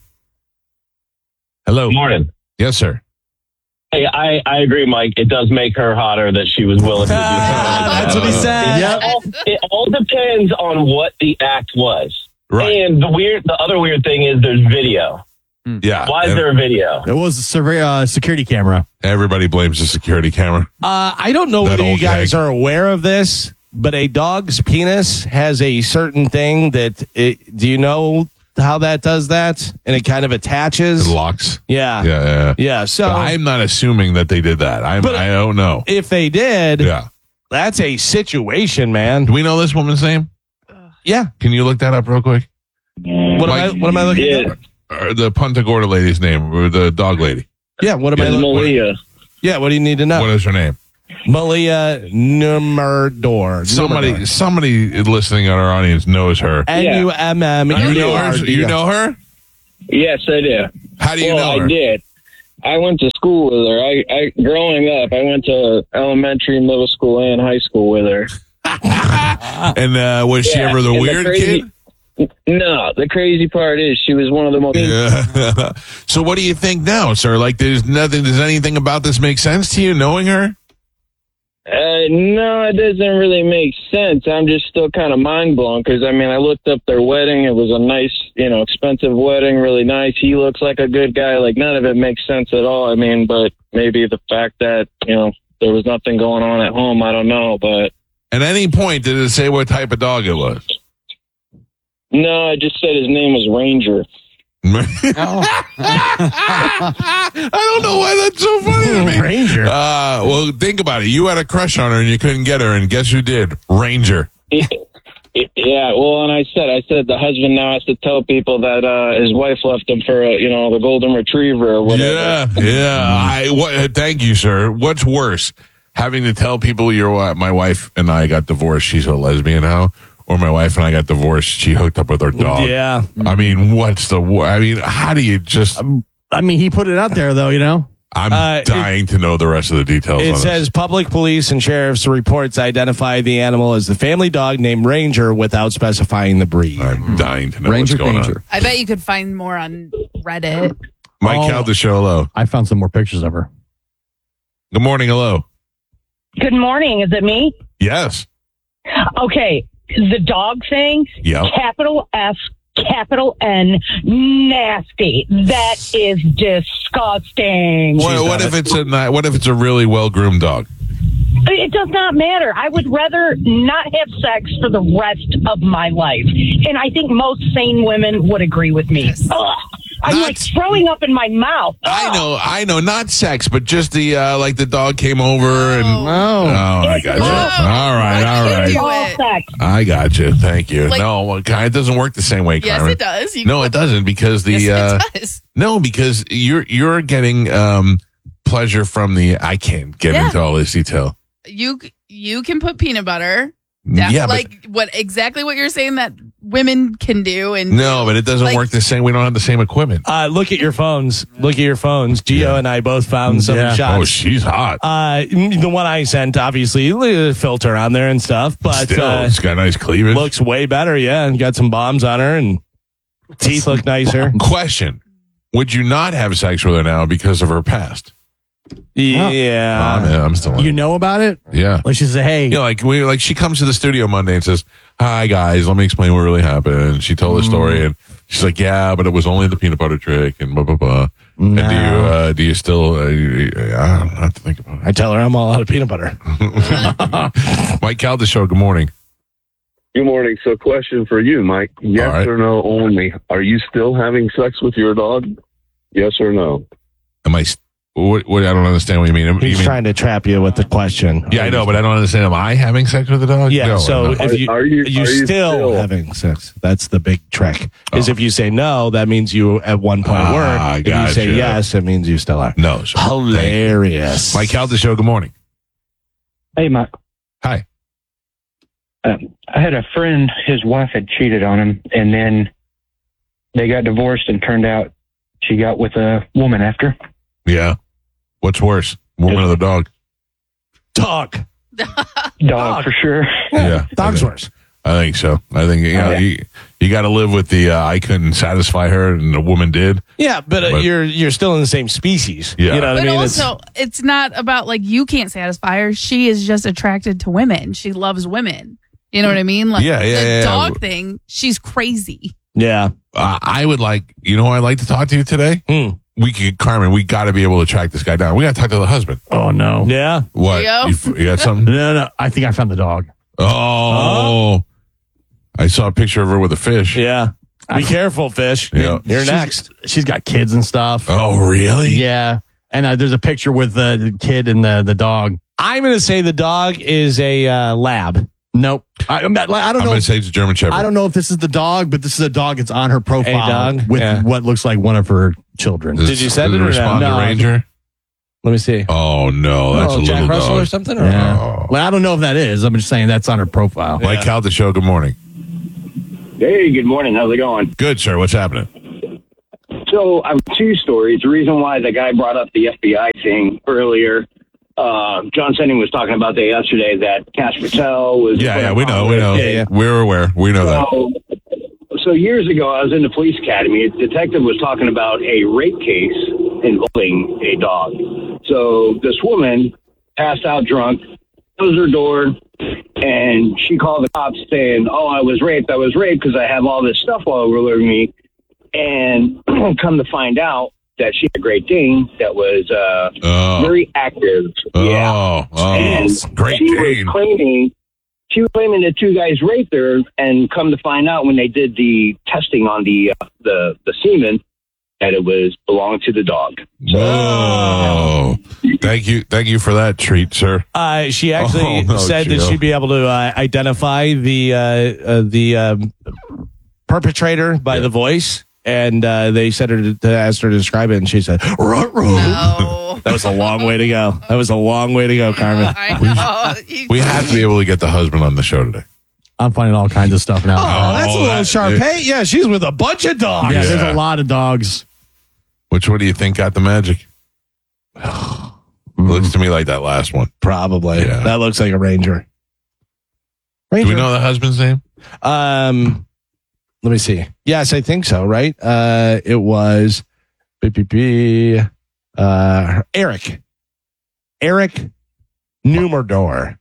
Hello. Good morning. Yes, sir. Hey, I agree, Mike. It does make her hotter that she was willing to do something. That's what he said. It all depends on what the act was. Right. And the other weird thing is there's video. Yeah. Why is there a video? It was a security camera. Everybody blames the security camera. I don't know whether you guys are aware of this, but a dog's penis has a certain thing that do you know how that does that? And it kind of attaches. It locks. Yeah. Yeah. So but I'm not assuming that they did that. I don't know. If they did, that's a situation, man. Do we know this woman's name? Yeah. Can you look that up real quick? What am I looking at? The Punta Gorda lady's name, or the dog lady. Yeah, what am I looking at? Yeah, what do you need to know? What is her name? Malia Numerdor. Somebody listening on our audience knows her. Nummerdor. You know her? Yes, I do. How do you know her? I did. I went to school with her. I growing up, I went to elementary, middle school, and high school with her. And was she ever the weird kid? No, the crazy part is she was one of the most. Yeah. So what do you think now, sir? Like, does anything about this make sense to you, knowing her? No, it doesn't really make sense. I'm just still kind of mind blown because, I mean, I looked up their wedding. It was a nice, expensive wedding, really nice. He looks like a good guy. Like, none of it makes sense at all. I mean, but maybe the fact that, there was nothing going on at home, I don't know. But at any point, did it say what type of dog it was? No, I just said his name was Ranger. I don't know why that's so funny to me. Ranger. Well, think about it. You had a crush on her and you couldn't get her, and guess who did? Ranger. Yeah, well, and I said the husband now has to tell people that his wife left him for the golden retriever or whatever. Yeah. Thank you, sir. What's worse, having to tell people my wife and I got divorced? She's a lesbian now. Or my wife and I got divorced. She hooked up with her dog. Yeah. I mean, how do you just... he put it out there, though, I'm dying to know the rest of the details. It says public police and sheriff's reports identify the animal as the family dog named Ranger without specifying the breed. I'm dying to know Ranger what's going Danger. on. I bet you could find more on Reddit. Mike Caldeshow, hello. I found some more pictures of her. Good morning, hello. Good morning. Is it me? Yes. Okay. The dog thing, capital F, capital N, nasty. That is disgusting. What if it's a really well-groomed dog? It does not matter. I would rather not have sex for the rest of my life. And I think most sane women would agree with me. Ugh. I'm like throwing up in my mouth. Ugh. I know, not sex, but just the the dog came over and I got you. All right. I got you. Thank you. It doesn't work the same way, Carmen. Yes, it does. No, it doesn't because it does. No, because you're getting pleasure from the. I can't get into all this detail. You can put peanut butter. Yeah, exactly what you're saying that women can do, and but it doesn't work the same. We don't have the same equipment. Look at your phones. Gio and I both found some shots. Oh, she's hot. The one I sent, obviously, a filter on there and stuff, but still, it's got nice cleavage. Looks way better, and got some bombs on her, and teeth look nicer. Question: would you not have sex with her now because of her past? Yeah. I'm still. You know about it? Yeah. Like she says, hey. She comes to the studio Monday and says, "Hi guys, let me explain what really happened." And she told the story, and she's like, "Yeah, but it was only the peanut butter trick," and blah blah blah. No. And do you still? I don't have to think about it. I tell her I'm all out of peanut butter. Mike Caldeshow, good morning. Good morning. So, question for you, Mike. Yes or no only. Are you still having sex with your dog? Yes or no? Am I? What I don't understand what you mean. He's trying to trap you with the question. Yeah, I know, but I don't understand. Am I having sex with the dog? Yeah. No, so if are you still having sex? That's the big trick. Is if you say no, that means you at one point were. If you say yes, it means you still are. No. Hilarious. Mike Caldeshow, good morning. Hey, Mike. Hi. I had a friend. His wife had cheated on him, and then they got divorced, and turned out she got with a woman after. Yeah. What's worse, woman or the dog? Dog for sure. Yeah. Dog's worse. I think so. I think you got to live with the I couldn't satisfy her and the woman did. Yeah, but you're still in the same species. Yeah. You know what I mean? Also, it's not about you can't satisfy her. She is just attracted to women. She loves women. You know what I mean? The dog thing, she's crazy. Yeah. I would who I'd like to talk to you today? Carmen, we got to be able to track this guy down. We got to talk to the husband. Oh, no. Yeah. What? You got something? No. I think I found the dog. Oh. I saw a picture of her with a fish. Yeah. Be careful, fish. Yeah. You're next. She's got kids and stuff. Oh, really? Yeah. And there's a picture with the kid and the dog. I'm going to say the dog is a lab. Nope. I don't know. I'm going to say it's a German Shepherd. I don't know if this is the dog, but this is a dog that's on her profile dog? with what looks like one of her children. Did you send it or respond no? to Ranger? Let me see. Oh, no. That's a Jack little Russell dog. or something? Or? Yeah. Well, I don't know if that is. I'm just saying that's on her profile. Mike Calta Show, good morning. Hey, good morning. How's it going? Good, sir. What's happening? So I have two stories. The reason why the guy brought up the FBI thing earlier, John Senning was talking about that yesterday, that Cash Patel was... Yeah, we know. Yeah. We're aware. We know that. So years ago, I was in the police academy. A detective was talking about a rape case involving a dog. So this woman passed out drunk, closed her door, and she called the cops saying, I was raped because I have all this stuff all over me. And come to find out that she had a Great Dane that was very active. Great Dane. She was claiming that two guys raped her, and come to find out when they did the testing on the semen, that it belonged to the dog. Whoa! Thank you for that treat, sir. She actually said that she'd be able to identify the perpetrator by the voice, and they said her to ask her to describe it, and she said, No. That was a long way to go. Carmen. We have to be able to get the husband on the show today. I'm finding all kinds of stuff now. Oh, that's a little Sharpay. Yeah, she's with a bunch of dogs. Yeah, there's a lot of dogs. Which one do you think got the magic? Looks to me like that last one. Probably. Yeah. That looks like a Ranger. Do we know the husband's name? Let me see. Yes, I think so, right? It was Eric. Eric Nummerdor.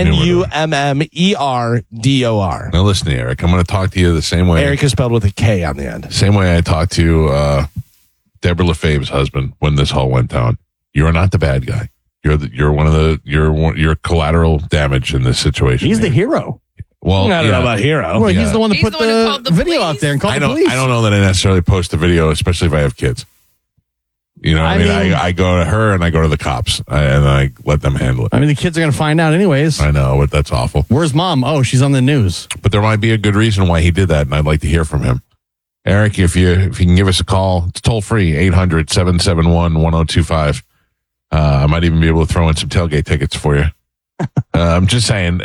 Nummerdor. Now listen, Eric, I'm going to talk to you the same way. Eric is spelled with a K on the end. Same way I talked to Deborah LaFave's husband when this all went down. You're not the bad guy. You're collateral damage in this situation. He's the hero. Well, I don't know about hero. Well, he's the one that put the video out there and called the police. I don't know that I necessarily post a video, especially if I have kids. You know, I mean, I go to her and I go to the cops and I let them handle it. I mean, the kids are going to find out anyways. I know, but that's awful. Where's mom? Oh, she's on the news. But there might be a good reason why he did that, and I'd like to hear from him. Eric, if you can give us a call, it's toll free, 800-771-1025. I might even be able to throw in some tailgate tickets for you. I'm just saying,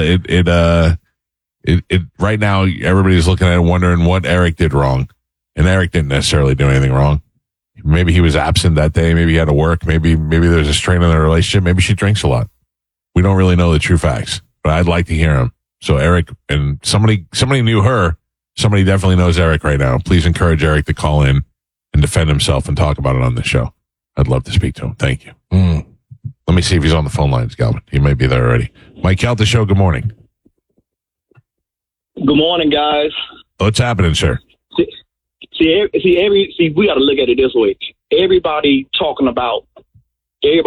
right now, everybody's looking at it wondering what Eric did wrong. And Eric didn't necessarily do anything wrong. Maybe he was absent that day. Maybe he had to work. Maybe there's a strain in their relationship. Maybe she drinks a lot. We don't really know the true facts, but I'd like to hear him. So Eric, and somebody knew her. Somebody definitely knows Eric right now. Please encourage Eric to call in and defend himself and talk about it on the show. I'd love to speak to him. Thank you. Let me see if he's on the phone lines, Galvin. He may be there already. Mike Calta Show, good morning. Good morning, guys. What's happening, sir? We got to look at it this way. Everybody talking about the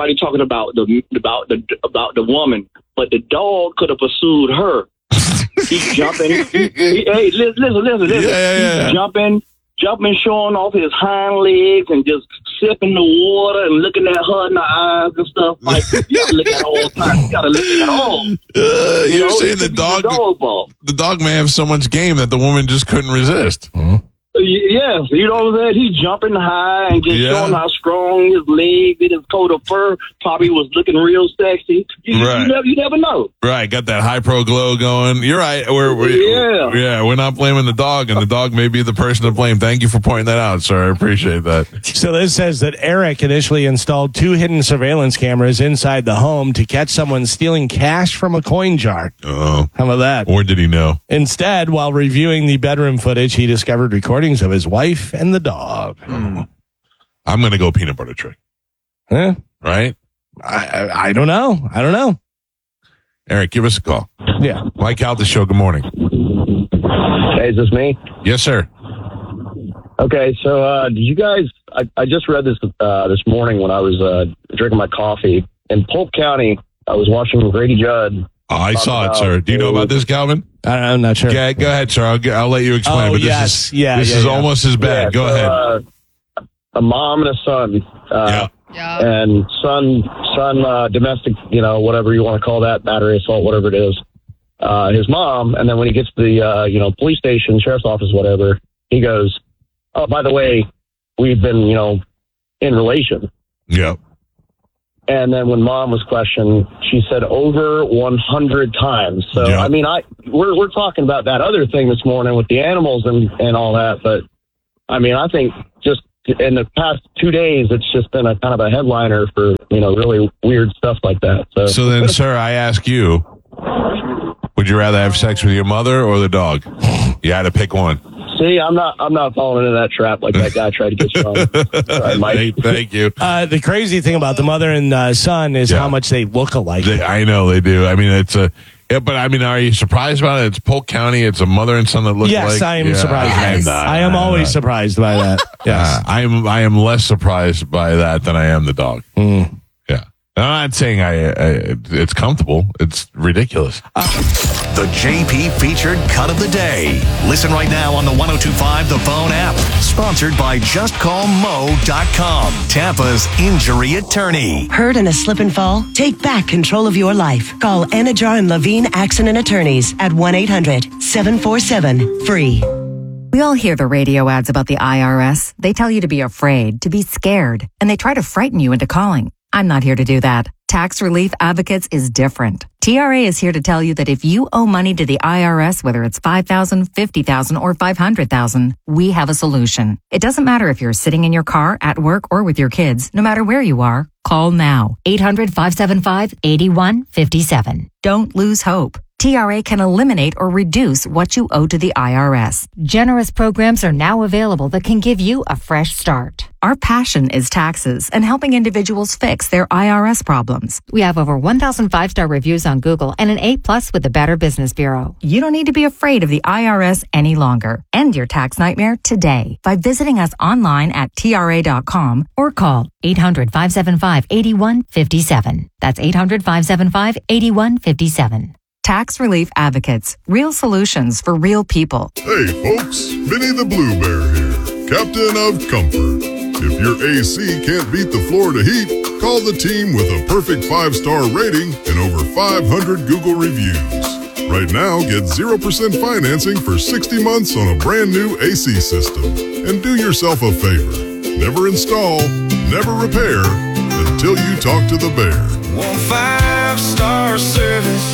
woman, but the dog could have pursued her. He's jumping. Hey, listen. Yeah. He's jumping, showing off his hind legs and just sipping the water and looking at her in the eyes and stuff. Like, you gotta look at it all the time. You gotta look at it all. You're saying the dog may have so much game that the woman just couldn't resist. Yes, you know what I'm saying? He's jumping high and just showing how strong his leg and his coat of fur probably was looking real sexy. You never know. Right, got that high pro glow going. You're right. We're not blaming the dog, and the dog may be the person to blame. Thank you for pointing that out, sir. I appreciate that. So this says that Eric initially installed 2 hidden surveillance cameras inside the home to catch someone stealing cash from a coin jar. Oh, how about that? Or did he know? Instead, while reviewing the bedroom footage, he discovered recordings of his wife and the dog. I'm going to go peanut butter trick. Huh? Right? I don't know. Eric, give us a call. Yeah. Mike Calta Show, good morning. Hey, is this me? Yes, sir. Okay, so did you guys? I just read this this morning when I was drinking my coffee in Polk County. I was watching Grady Judd. Oh, I saw it, sir. Do you know about this, Calvin? I'm not sure. Okay, go ahead, sir. I'll let you explain. But this is almost as bad. Go ahead. A mom and a son. And son, domestic, whatever you want to call that, battery assault, whatever it is. his mom. And then when he gets to the, police station, sheriff's office, whatever, he goes, "Oh, by the way, we've been, in relation." Yep. And then when mom was questioned, she said over 100 times. So, yep. I mean, we're talking about that other thing this morning with the animals and all that. But, I mean, I think just in the past 2 days, it's just been a kind of a headliner for, really weird stuff like that. So then, sir, I ask you, would you rather have sex with your mother or the dog? You had to pick one. See, I'm not falling into that trap like that guy tried to get you on. Right, Mike. Thank you. The crazy thing about the mother and son is how much they look alike. I know they do. I mean, but I mean, are you surprised about it? It's Polk County. It's a mother and son that look like. Yes, I am surprised. I am always surprised by that. Yes, I am less surprised by that than I am the dog. Yeah, I'm not saying it's comfortable. It's ridiculous. The JP featured cut of the day. Listen right now on the 102.5 The Bone app. Sponsored by JustCallMo.com, Tampa's injury attorney. Hurt in a slip and fall? Take back control of your life. Call Anajar and Levine Accident Attorneys at 1-800-747-FREE. We all hear the radio ads about the IRS. They tell you to be afraid, to be scared, and they try to frighten you into calling. I'm not here to do that. Tax Relief Advocates is different. TRA is here to tell you that if you owe money to the IRS, whether it's $5,000, $50,000, or $500,000, we have a solution. It doesn't matter if you're sitting in your car, at work, or with your kids. No matter where you are, call now. 800-575-8157. Don't lose hope. TRA can eliminate or reduce what you owe to the IRS. Generous programs are now available that can give you a fresh start. Our passion is taxes and helping individuals fix their IRS problems. We have over 1,000 5-star reviews on Google and an A+ with the Better Business Bureau. You don't need to be afraid of the IRS any longer. End your tax nightmare today by visiting us online at TRA.com or call 800-575-8157. That's 800-575-8157. Tax Relief Advocates. Real solutions for real people. Hey, folks. Vinny the Blue Bear here. Captain of Comfort. If your AC can't beat the Florida heat, call the team with a perfect 5-star rating and over 500 Google reviews. Right now, get 0% financing for 60 months on a brand new AC system. And do yourself a favor. Never install, never repair until you talk to the bear. 5-star service.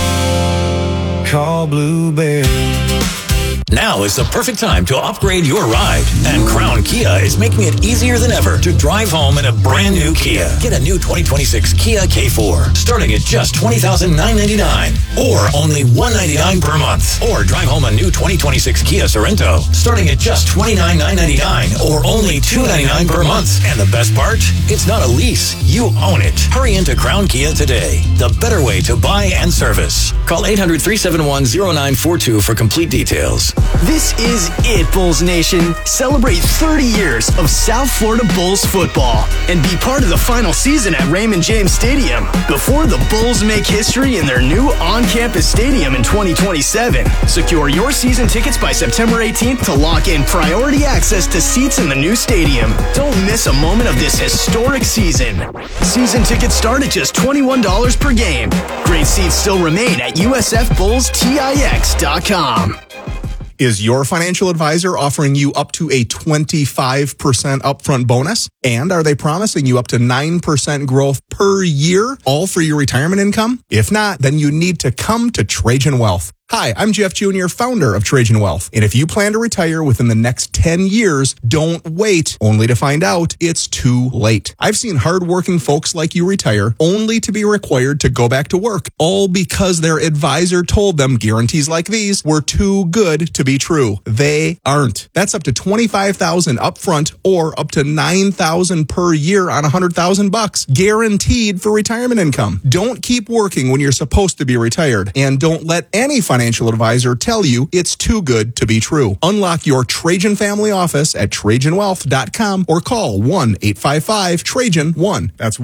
Call Blue Bear. Now is the perfect time to upgrade your ride. And Crown Kia is making it easier than ever to drive home in a brand new Kia. Get a new 2026 Kia K4 starting at just $20,999 or only $199 per month. Or drive home a new 2026 Kia Sorento starting at just $29,999 or only $299 per month. And the best part? It's not a lease. You own it. Hurry into Crown Kia today. The better way to buy and service. Call 800-371-0942 for complete details. This is it, Bulls Nation. Celebrate 30 years of South Florida Bulls football and be part of the final season at Raymond James Stadium before the Bulls make history in their new on-campus stadium in 2027. Secure your season tickets by September 18th to lock in priority access to seats in the new stadium. Don't miss a moment of this historic season. Season tickets start at just $21 per game. Great seats still remain at USFBullsTix.com. Is your financial advisor offering you up to a 25% upfront bonus? And are they promising you up to 9% growth per year, all for your retirement income? If not, then you need to come to Trajan Wealth. Hi, I'm Jeff Jr., founder of Trajan Wealth. And if you plan to retire within the next 10 years, don't wait only to find out it's too late. I've seen hardworking folks like you retire only to be required to go back to work, all because their advisor told them guarantees like these were too good to be true. They aren't. That's up to $25,000 upfront or up to $9,000 per year on $100,000 guaranteed for retirement income. Don't keep working when you're supposed to be retired, and don't let any financial financial advisor tell you it's too good to be true. Unlock your Trajan family office at TrajanWealth.com or call 1-855-TRAJAN-1. That's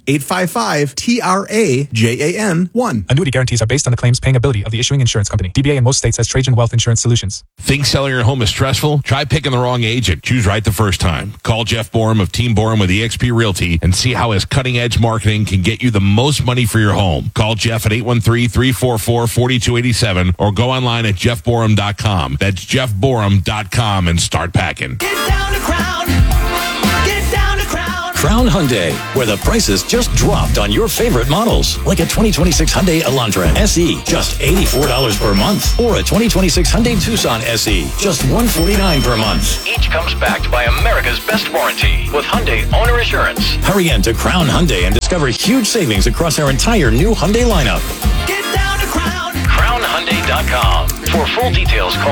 1-855-TRAJAN-1. Annuity guarantees are based on the claims paying ability of the issuing insurance company. DBA in most states has Trajan Wealth Insurance Solutions. Think selling your home is stressful? Try picking the wrong agent. Choose right the first time. Call Jeff Borum of Team Borum with eXp Realty and see how his cutting-edge marketing can get you the most money for your home. Call Jeff at 813-344-4287 or go online at jeffborum.com. That's jeffborum.com and start packing. Get down to Crown. Get down to Crown. Crown Hyundai, where the prices just dropped on your favorite models. Like a 2026 Hyundai Elantra SE, just $84 per month. Or a 2026 Hyundai Tucson SE, just $149 per month. Each comes backed by America's best warranty with Hyundai Owner Assurance. Hurry in to Crown Hyundai and discover huge savings across our entire new Hyundai lineup. Get down to Crown. CrownHyundai.com. For full details, call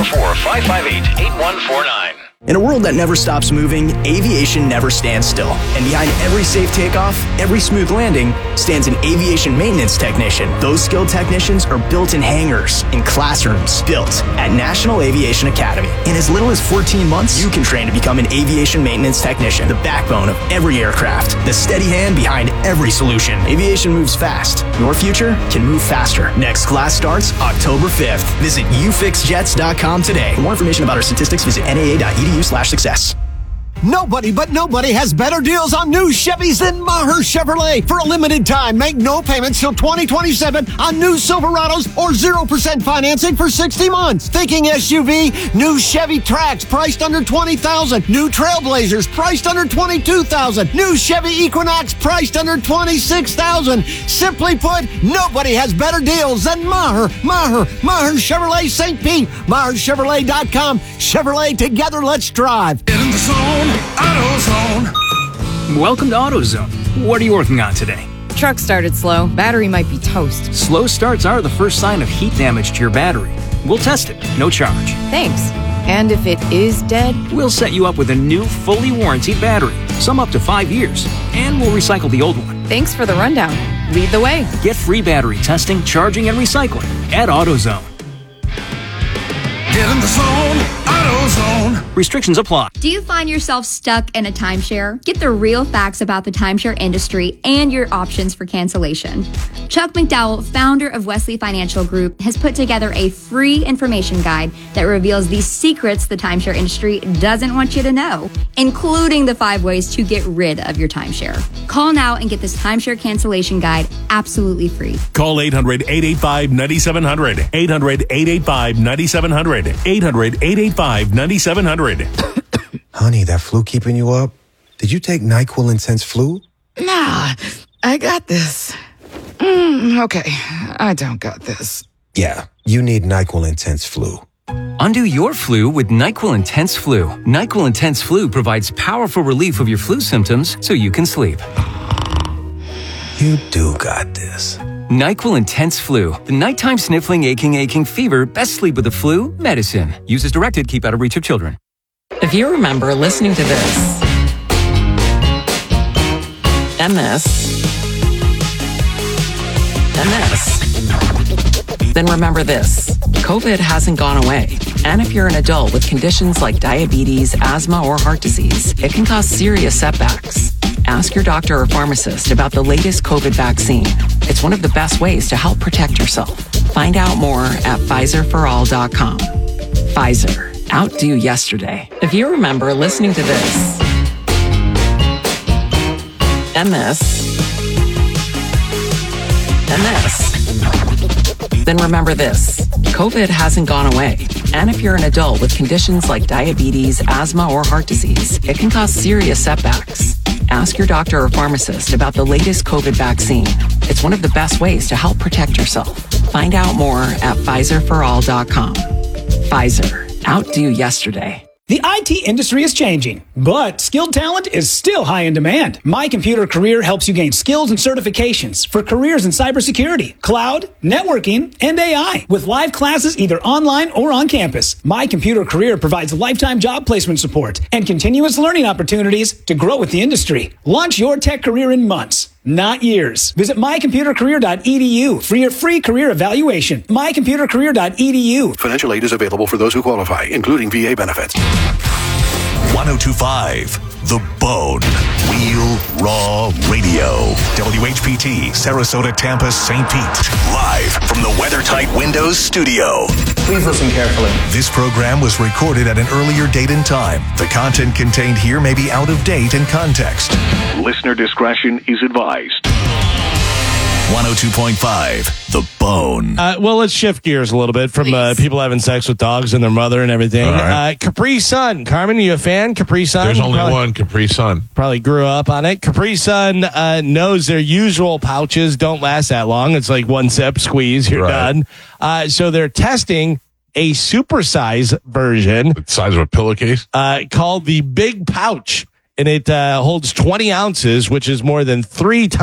844-558-8149. In a world that never stops moving, aviation never stands still. And behind every safe takeoff, every smooth landing, stands an aviation maintenance technician. Those skilled technicians are built in hangars, in classrooms, built at National Aviation Academy. In as little as 14 months, you can train to become an aviation maintenance technician, the backbone of every aircraft, the steady hand behind every solution. Aviation moves fast. Your future can move faster. Next class starts October 5th. Visit ufixjets.com today. For more information about our statistics, visit naa.edu/success. Nobody has better deals on new Chevys than Maher Chevrolet. For a limited time, make no payments till 2027 on new Silverados or 0% financing for 60 months. Thinking SUV? New Chevy Trax priced under $20,000. New Trailblazers priced under $22,000. New Chevy Equinox priced under $26,000. Simply put, nobody has better deals than Maher Chevrolet St. Pete. MaherChevrolet.com. Chevrolet, together, let's drive. Get in the zone. AutoZone. Welcome to AutoZone. What are you working on today? Truck started slow. Battery might be toast. Slow starts are the first sign of heat damage to your battery. We'll test it, no charge. Thanks. And if it is dead? We'll set you up with a new, fully warranted battery, some up to 5 years, and we'll recycle the old one. Thanks for the rundown. Lead the way. Get free battery testing, charging, and recycling at AutoZone. Get in the zone. AutoZone. Restrictions apply. Do you find yourself stuck in a timeshare? Get the real facts about the timeshare industry and your options for cancellation. Chuck McDowell, founder of Wesley Financial Group, has put together a free information guide that reveals the secrets the timeshare industry doesn't want you to know, including the 5 ways to get rid of your timeshare. Call now and get this timeshare cancellation guide absolutely free. Call 800-885-9700. 800-885-9700. 800-885-9700. Honey, that flu keeping you up? Did you take NyQuil Intense Flu? Nah, I got this. Okay, I don't got this. Yeah, you need NyQuil Intense Flu. Undo your flu with NyQuil Intense Flu. NyQuil Intense Flu provides powerful relief of your flu symptoms so you can sleep. You do got this. NyQuil Intense Flu. The nighttime sniffling, aching fever. Best sleep with the flu. Medicine. Use as directed. Keep out of reach of children. If you remember listening to this, and this, and this, then remember this. COVID hasn't gone away. And if you're an adult with conditions like diabetes, asthma, or heart disease, it can cause serious setbacks. Ask your doctor or pharmacist about the latest COVID vaccine. It's one of the best ways to help protect yourself. Find out more at PfizerForAll.com. Pfizer. Outdo yesterday. If you remember listening to this, and this, and this, then remember this. COVID hasn't gone away. And if you're an adult with conditions like diabetes, asthma, or heart disease, it can cause serious setbacks. Ask your doctor or pharmacist about the latest COVID vaccine. It's one of the best ways to help protect yourself. Find out more at PfizerForAll.com. Pfizer. Outdo yesterday. The IT industry is changing, but skilled talent is still high in demand. My Computer Career helps you gain skills and certifications for careers in cybersecurity, cloud, networking, and AI with live classes either online or on campus. My Computer Career provides lifetime job placement support and continuous learning opportunities to grow with the industry. Launch your tech career in months. not years. Visit mycomputercareer.edu for your free career evaluation. mycomputercareer.edu. Financial aid is available for those who qualify, including VA benefits. 1025 The Bone. Real Raw Radio. WHPT, Sarasota, Tampa, St. Pete. Live from the WeatherTight Windows studio. Please listen carefully. This program was recorded at an earlier date and time. The content contained here may be out of date and context. Listener discretion is advised. 102.5 The Bone. Well, let's shift gears a little bit from people having sex with dogs and their mother and everything. Right. Capri Sun. Carmen, you a fan? Capri Sun? There's only one Capri Sun. Probably grew up on it. Capri Sun knows their usual pouches don't last that long. It's like one sip, squeeze, you're done. So they're testing a supersize version. The size of a pillowcase? Called the Big Pouch. And it holds 20 ounces, which is more than 3 times